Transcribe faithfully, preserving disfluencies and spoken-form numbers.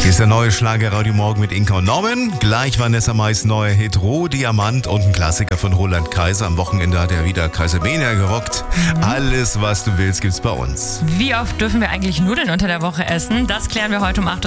Hier ist der neue Schlager Radio Morgen mit Inka und Norman. Gleich Vanessa Mais neuer Hit Roh Diamant und ein Klassiker von Roland Kaiser. Am Wochenende hat er wieder Kaisermania gerockt. Mhm. Alles, was du willst, gibt's bei uns. Wie oft dürfen wir eigentlich Nudeln unter der Woche essen? Das klären wir heute um acht Uhr.